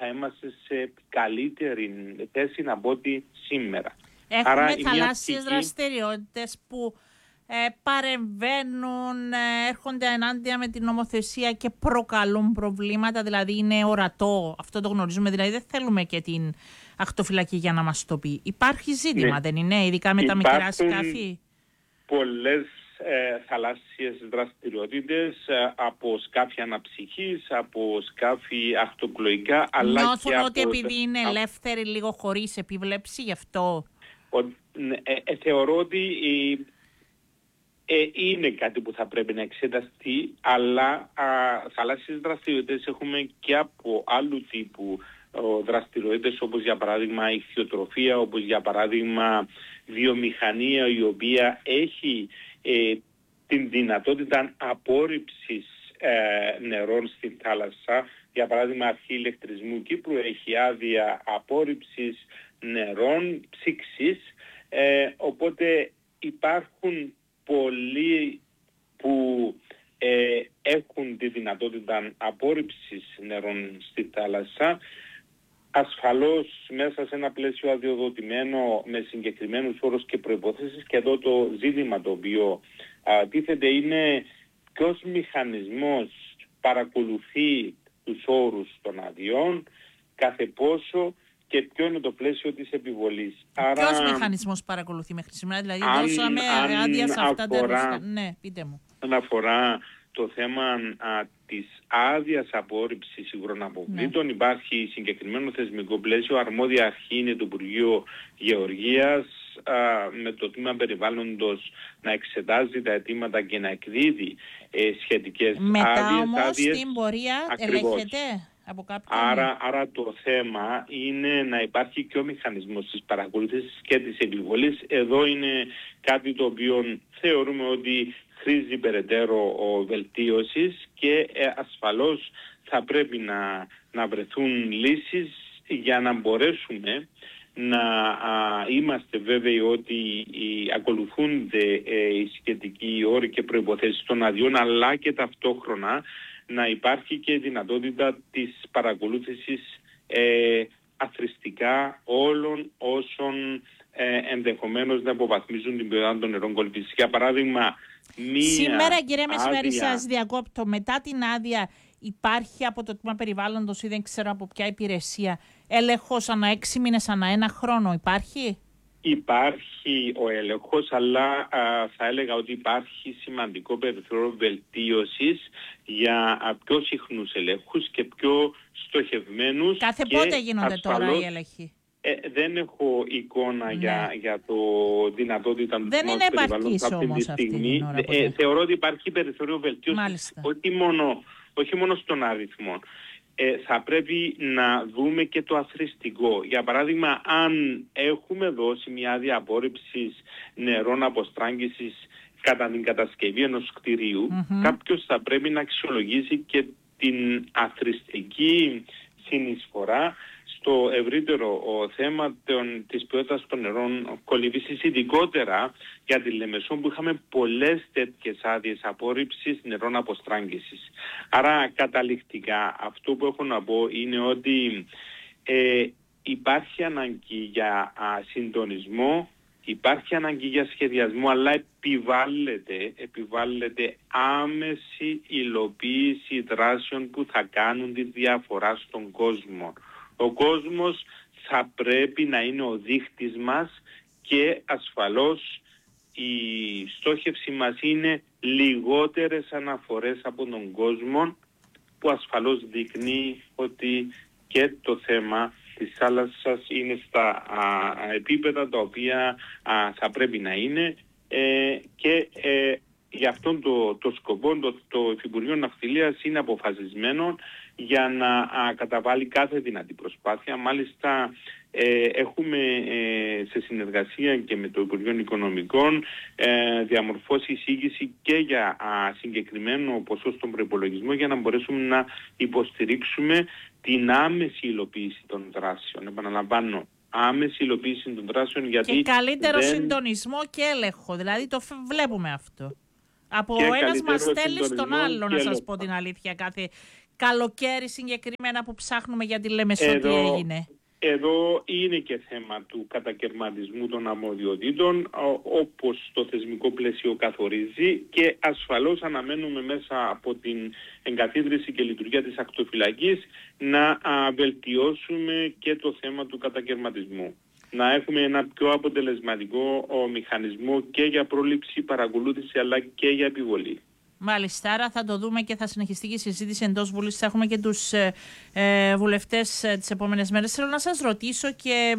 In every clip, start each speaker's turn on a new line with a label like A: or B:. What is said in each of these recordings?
A: θα είμαστε σε καλύτερη θέση από ό,τι σήμερα.
B: Έχουμε θαλάσσιες δραστηριότητες που παρεμβαίνουν, έρχονται ενάντια με την νομοθεσία και προκαλούν προβλήματα, δηλαδή είναι ορατό, αυτό το γνωρίζουμε, δηλαδή δεν θέλουμε και την ακτοφυλακή για να μας το πει. Υπάρχει ζήτημα, δεν είναι, ειδικά με τα μικρά σκάφη?
A: Πολλές θαλάσσιες δραστηριότητες, από σκάφη αναψυχής, από σκάφη ακτοπλοϊκά, αλλά
B: νιώθουν
A: και
B: ότι επειδή είναι ελεύθεροι λίγο χωρίς επίβλεψη γι' αυτό?
A: Θεωρώ ότι είναι κάτι που θα πρέπει να εξεταστεί, αλλά θαλάσσιες δραστηριότητες έχουμε και από άλλου τύπου δραστηριότητες, όπως για παράδειγμα ιχθυοτροφία, όπως για παράδειγμα βιομηχανία, η οποία έχει την δυνατότητα απόρριψης νερών στην θάλασσα. Για παράδειγμα, Αρχή Ηλεκτρισμού Κύπρου έχει άδεια απόρριψης νερών, ψήξης, οπότε υπάρχουν πολλοί που έχουν τη δυνατότητα απόρριψης νερών στη θάλασσα, ασφαλώς μέσα σε ένα πλαίσιο αδειοδοτημένο με συγκεκριμένους όρους και προϋποθέσεις. Και εδώ το ζήτημα το οποίο τίθεται είναι ποιος μηχανισμός παρακολουθεί τους όρους των αδειών, κάθε πόσο, και ποιο είναι το πλαίσιο της επιβολής.
B: Ποιος μηχανισμός παρακολουθεί μέχρι σήμερα, δηλαδή δώσαμε άδεια σε αυτά τα ρούστα? Ναι, πείτε μου.
A: Αν αφορά το θέμα της άδειας απόρριψης υγρών αποβλήτων, υπάρχει συγκεκριμένο θεσμικό πλαίσιο. Αρμόδια αρχή είναι το Υπουργείο Γεωργίας, με το τμήμα περιβάλλοντος να εξετάζει τα αιτήματα και να εκδίδει σχετικές άδειες.
B: Μετά όμως την πορεία ελέγχεται από κάποιον?
A: Άρα το θέμα είναι να υπάρχει και ο μηχανισμός της παρακολούθησης και της επιβολής. Εδώ είναι κάτι το οποίο θεωρούμε ότι χρήζει περαιτέρω βελτίωσης και ασφαλώς θα πρέπει να βρεθούν λύσεις για να μπορέσουμε να είμαστε βέβαιοι ότι ακολουθούνται οι σχετικοί όροι και προϋποθέσεις των αδειών, αλλά και ταυτόχρονα να υπάρχει και η δυνατότητα της παρακολούθησης αθροιστικά όλων όσων ενδεχομένως να υποβαθμίζουν την ποιότητα των νερών κολύμβησης. Για παράδειγμα,
B: σήμερα, κύριε Μεσημέρη, σας διακόπτω, μετά την άδεια υπάρχει από το τμήμα περιβάλλοντος ή δεν ξέρω από ποια υπηρεσία έλεγχος ανά 6 μήνες, ανά 1 χρόνο? Υπάρχει?
A: Υπάρχει ο έλεγχος, αλλά θα έλεγα ότι υπάρχει σημαντικό περιθώριο βελτίωσης για πιο συχνούς ελέγχους και πιο στοχευμένους.
B: Κάθε πότε γίνονται τώρα οι έλεγχοι?
A: Δεν έχω εικόνα για το δυνατότητα του
B: δεν είναι επαρκής όμως αυτή την ώρα.
A: Θεωρώ ότι υπάρχει περιθώριο βελτίωσης, όχι μόνο στον αριθμό. Θα πρέπει να δούμε και το αθροιστικό. Για παράδειγμα, αν έχουμε δώσει μια άδεια απόρριψης νερών αποστράγγισης κατά την κατασκευή ενός κτηρίου, κάποιος θα πρέπει να αξιολογήσει και την αθροιστική συνεισφορά στο ευρύτερο θέμα της ποιότητας των νερών κολύμβησης, ειδικότερα για τη Λεμεσό που είχαμε πολλές τέτοιες άδειες απόρριψης νερών αποστράγγισης. Άρα καταληκτικά αυτό που έχω να πω είναι ότι υπάρχει ανάγκη για συντονισμό, υπάρχει ανάγκη για σχεδιασμό, αλλά επιβάλλεται άμεση υλοποίηση δράσεων που θα κάνουν τη διαφορά στον κόσμο. Ο κόσμος θα πρέπει να είναι ο δείχτης μας και ασφαλώς η στόχευση μας είναι λιγότερες αναφορές από τον κόσμο, που ασφαλώς δείχνει ότι και το θέμα της θάλασσας είναι στα επίπεδα τα οποία θα πρέπει να είναι, και για αυτόν το σκοπό το Υφυπουργείο Ναυτιλίας είναι αποφασισμένο για να καταβάλει κάθε δυνατή προσπάθεια. Μάλιστα έχουμε σε συνεργασία και με το Υπουργείο Οικονομικών διαμορφώσει εισήγηση και για συγκεκριμένο ποσό στον προϋπολογισμό, για να μπορέσουμε να υποστηρίξουμε την άμεση υλοποίηση των δράσεων. Επαναλαμβάνω, άμεση υλοποίηση των δράσεων, γιατί
B: και καλύτερο συντονισμό και έλεγχο. Δηλαδή το βλέπουμε αυτό. Από ένας μας στέλνει στον άλλο, να σας πω την αλήθεια, καλοκαίρι συγκεκριμένα που ψάχνουμε για τη Λεμεσό, τι έγινε?
A: Εδώ είναι και θέμα του κατακαιρματισμού των αρμοδιοτήτων, όπως το θεσμικό πλαίσιο καθορίζει, και ασφαλώς αναμένουμε μέσα από την εγκαθίδρυση και λειτουργία της ακτοφυλακής να βελτιώσουμε και το θέμα του κατακαιρματισμού. Να έχουμε ένα πιο αποτελεσματικό μηχανισμό και για πρόληψη, παρακολούθηση αλλά και για επιβολή.
B: Μάλιστα, άρα θα το δούμε και θα συνεχιστεί και η συζήτηση εντός Βουλής. Θα έχουμε και τους βουλευτές τις επόμενες μέρες. Θέλω να σας ρωτήσω και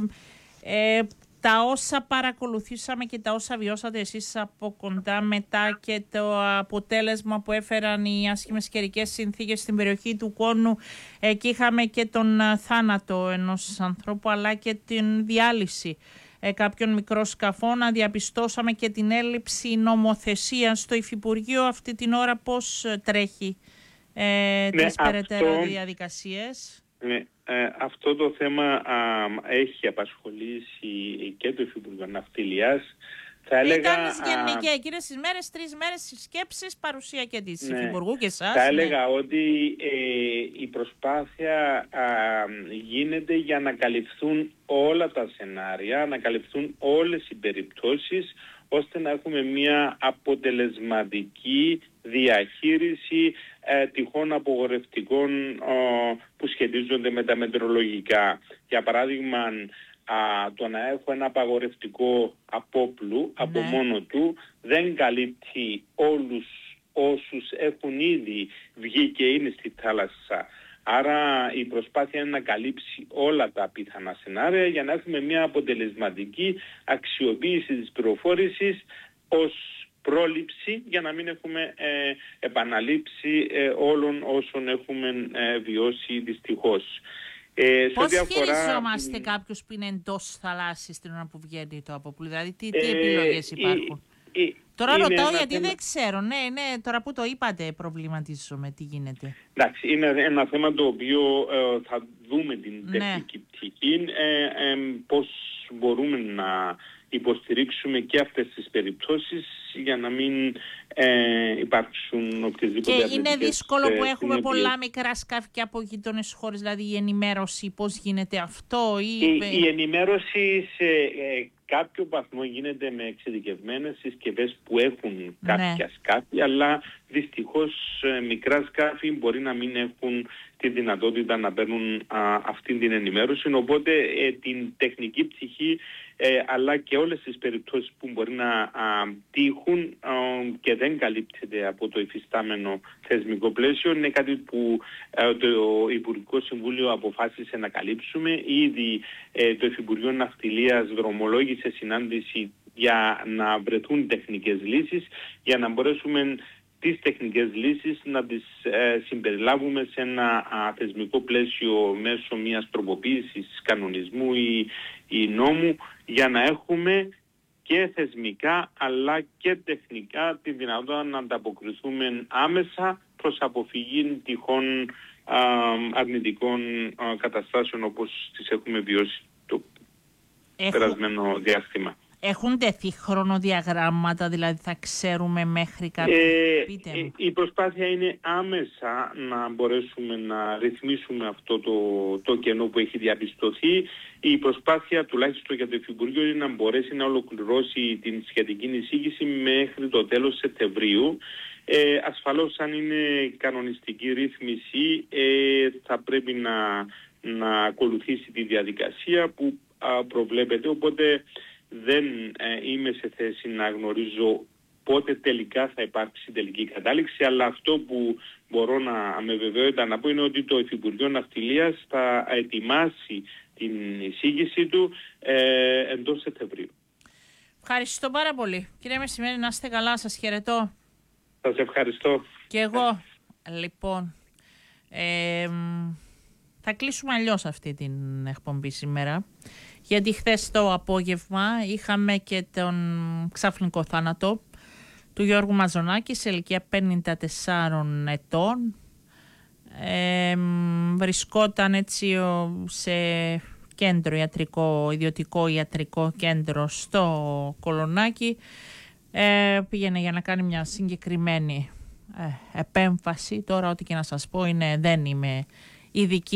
B: τα όσα παρακολουθήσαμε και τα όσα βιώσατε εσείς από κοντά μετά και το αποτέλεσμα που έφεραν οι άσχημες καιρικές συνθήκες στην περιοχή του Κόνου. Εκεί είχαμε και τον θάνατο ενός ανθρώπου αλλά και την διάλυση κάποιων μικροσκαφών. Διαπιστώσαμε και την έλλειψη νομοθεσίας στο Υφυπουργείο. Αυτή την ώρα πώς τρέχει τις περαιτέρω διαδικασίες?
A: Ναι, αυτό το θέμα έχει απασχολήσει και το Υφυπουργείο Ναυτιλίας.
B: Ήταν γενικά εκείνες τις μέρες, 3 μέρες σκέψεις, παρουσία και της Υφυπουργού και εσάς.
A: Θα έλεγα ότι η προσπάθεια γίνεται για να καλυφθούν όλα τα σενάρια, να καλυφθούν όλες οι περιπτώσεις, ώστε να έχουμε μια αποτελεσματική διαχείριση τυχόν απογορευτικών που σχετίζονται με τα μετεωρολογικά. Για παράδειγμα, το να έχω ένα απαγορευτικό απόπλου από μόνο του δεν καλύπτει όλους όσους έχουν ήδη βγει και είναι στη θάλασσα. Άρα η προσπάθεια είναι να καλύψει όλα τα πιθανά σενάρια για να έχουμε μια αποτελεσματική αξιοποίηση της πληροφόρησης ως πρόληψη, για να μην έχουμε επαναλήψη όλων όσων έχουμε βιώσει δυστυχώς.
B: Πώς χειριζόμαστε κάποιους που είναι εντός θαλάσσης την ώρα που βγαίνει το απόπλου? Δηλαδή τι επιλογές υπάρχουν? Τώρα ρωτάω γιατί δεν ξέρω. Ναι, τώρα που το είπατε προβληματίζομαι. Τι γίνεται?
A: Εντάξει, είναι ένα θέμα το οποίο θα δούμε την τεχνική πτυχή. Πώς μπορούμε να υποστηρίξουμε και αυτές τις περιπτώσεις για να μην υπάρξουν οποιασδήποτε.
B: Και είναι δύσκολο που έχουμε πολλά μικρά σκάφη και από γειτόνες χώρες, δηλαδή η ενημέρωση πώς γίνεται αυτό?
A: Η ενημέρωση σε κάποιο βαθμό γίνεται με εξειδικευμένες συσκευές που έχουν κάποια σκάφη, αλλά δυστυχώς μικρά σκάφη μπορεί να μην έχουν τη δυνατότητα να παίρνουν αυτή την ενημέρωση. Οπότε την τεχνική πτυχή αλλά και όλες τις περιπτώσεις που μπορεί να τύχουν και δεν καλύπτεται από το υφιστάμενο θεσμικό πλαίσιο είναι κάτι που το Υπουργικό Συμβούλιο αποφάσισε να καλύψουμε. Ήδη το Υφυπουργείο Ναυτιλίας δρομολόγησε συνάντηση για να βρεθούν τεχνικές λύσεις, για να μπορέσουμε τις τεχνικές λύσεις να τις συμπεριλάβουμε σε ένα θεσμικό πλαίσιο μέσω μιας τροποποίησης κανονισμού ή νόμου, για να έχουμε και θεσμικά αλλά και τεχνικά τη δυνατότητα να ανταποκριθούμε άμεσα προς αποφυγή τυχόν αρνητικών καταστάσεων όπως τις έχουμε βιώσει το περασμένο διάστημα.
B: Έχουν τεθεί χρονοδιαγράμματα, δηλαδή θα ξέρουμε μέχρι κάποιο?
A: Η προσπάθεια είναι άμεσα να μπορέσουμε να ρυθμίσουμε αυτό το κενό που έχει διαπιστωθεί. Η προσπάθεια τουλάχιστον για το Υφυπουργείο είναι να μπορέσει να ολοκληρώσει την σχετική εισήγηση μέχρι το τέλος Σεπτεμβρίου. Ασφαλώς αν είναι κανονιστική ρύθμιση θα πρέπει να ακολουθήσει τη διαδικασία που προβλέπεται, οπότε δεν είμαι σε θέση να γνωρίζω πότε τελικά θα υπάρξει τελική κατάληξη, αλλά αυτό που μπορώ με βεβαιότητα να πω είναι ότι το Υφυπουργείο Ναυτιλίας θα ετοιμάσει την εισήγηση του εντός Σεπτεμβρίου.
B: Ευχαριστώ πάρα πολύ. Κύριε Μεσημέρη, να είστε καλά, σας χαιρετώ.
A: Σας ευχαριστώ.
B: Και εγώ. Λοιπόν, θα κλείσουμε αλλιώς αυτή την εκπομπή σήμερα, γιατί χθες το απόγευμα είχαμε και τον ξαφνικό θάνατο του Γιώργου Μαζονάκη σε ηλικία 54 ετών. Βρισκόταν έτσι σε κέντρο ιατρικό, ιδιωτικό ιατρικό κέντρο στο Κολονάκι. Πήγαινε για να κάνει μια συγκεκριμένη επέμφαση. Τώρα ό,τι και να σας πω δεν είμαι ειδική